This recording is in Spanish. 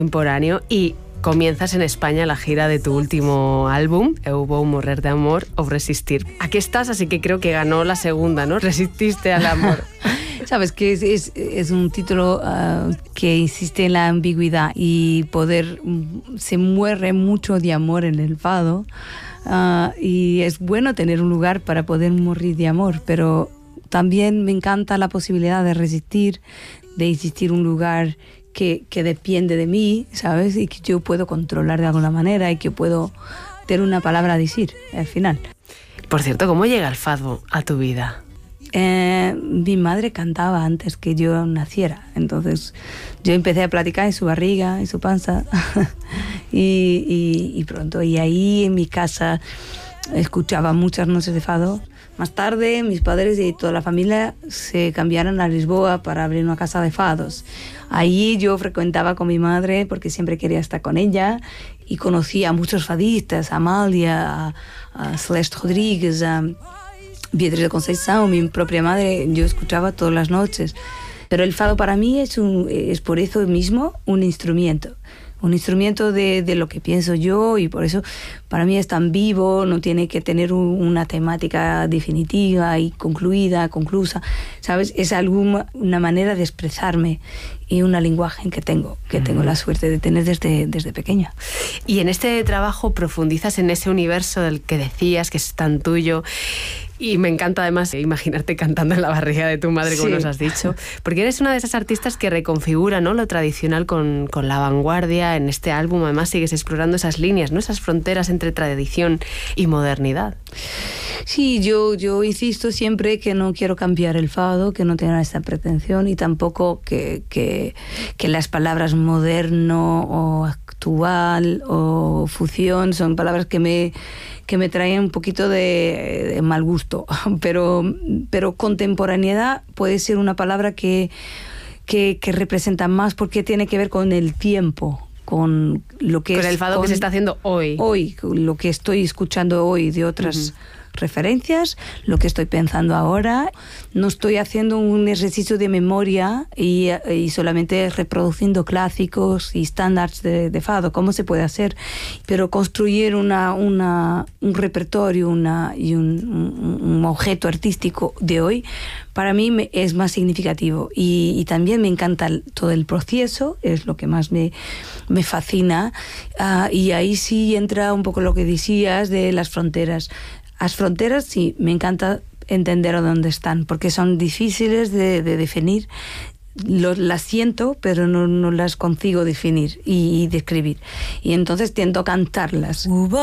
contemporáneo y comienzas en España la gira de tu último álbum, Eu vou morrer de amor o resistir. Aquí estás, así que creo que ganó la segunda, ¿no? Resististe al amor. Sabes que es un título que insiste en la ambigüedad y se muere mucho de amor en el fado, y es bueno tener un lugar para poder morir de amor, pero también me encanta la posibilidad de resistir, de existir un lugar que depende de mí, ¿sabes? Y que yo puedo controlar de alguna manera y que puedo tener una palabra a decir al final. Por cierto, ¿cómo llega el fado a tu vida? Mi madre cantaba antes que yo naciera, entonces yo empecé a platicar en su barriga, en su panza y pronto, y ahí en mi casa escuchaba muchas noches de fado. Más tarde mis padres y toda la familia se cambiaron a Lisboa para abrir una casa de fados. Allí yo frecuentaba con mi madre porque siempre quería estar con ella y conocía a muchos fadistas, a Amália, a Celeste Rodríguez, a Beatriz de Conceição, mi propia madre, yo escuchaba todas las noches. Pero el fado para mí es por eso mismo un instrumento de lo que pienso yo, y por eso para mí es tan vivo, no tiene que tener una temática definitiva y conclusa, ¿sabes? Es una manera de expresarme y un lenguaje que tengo la suerte de tener desde pequeña. Y en este trabajo profundizas en ese universo del que decías que es tan tuyo. Y me encanta además imaginarte cantando en la barriga de tu madre, como sí, nos has dicho, porque eres una de esas artistas que reconfigura, ¿no?, lo tradicional con la vanguardia. En este álbum además sigues explorando esas líneas, ¿no?, esas fronteras entre tradición y modernidad. Sí, yo insisto siempre que no quiero cambiar el fado, que no tenga esta pretensión, y tampoco que las palabras moderno o actual o fusión son palabras que me traen un poquito de mal gusto, pero contemporaneidad puede ser una palabra que representa más, porque tiene que ver con el tiempo, con lo que con el fado que se está haciendo hoy, lo que estoy escuchando hoy de otras referencias, lo que estoy pensando ahora. No estoy haciendo un ejercicio de memoria y solamente reproduciendo clásicos y estándares de fado, como se puede hacer, pero construir un repertorio y un objeto artístico de hoy, para mí es más significativo, y también me encanta todo el proceso, es lo que más me fascina, y ahí sí entra un poco lo que decías de las fronteras. Las fronteras sí, me encanta entender a dónde están, porque son difíciles de definir. Las siento, pero no las consigo definir y describir. Y entonces tiendo a cantarlas.